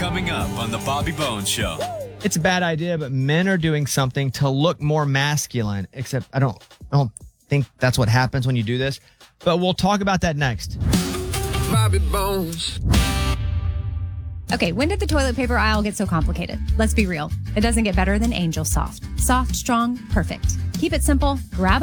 Coming up on The Bobby Bones Show. It's a bad idea, but men are doing something to look more masculine, except I don't think that's what happens when you do this. But we'll talk about that next. Bobby Bones. Okay, when did the toilet paper aisle get so complicated? Let's be real. It doesn't get better than Angel Soft. Soft, strong, perfect. Keep it simple. Grab